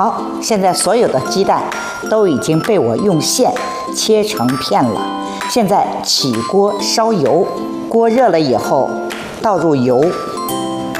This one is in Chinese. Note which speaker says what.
Speaker 1: 好，现在所有的鸡蛋都已经被我用线切成片了。现在起锅烧油，锅热了以后，倒入油